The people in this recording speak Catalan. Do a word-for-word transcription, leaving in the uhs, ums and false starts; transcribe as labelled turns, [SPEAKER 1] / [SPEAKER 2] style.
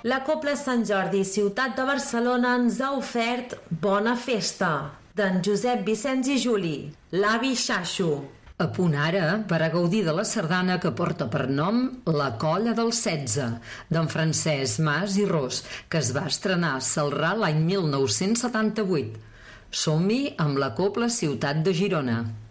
[SPEAKER 1] La Cobla Sant Jordi, ciutat de Barcelona, ens ha ofert Bona Festa, d'en Josep Vicenç i Juli, l'avi Xaxo.
[SPEAKER 2] A punt ara per a gaudir de la sardana que porta per nom La Colla del setze, d'en Francesc Mas i Ros, que es va estrenar a Celrà l'any mil nou-cents setanta-vuit. Som-hi amb la Cobla Ciutat de Girona.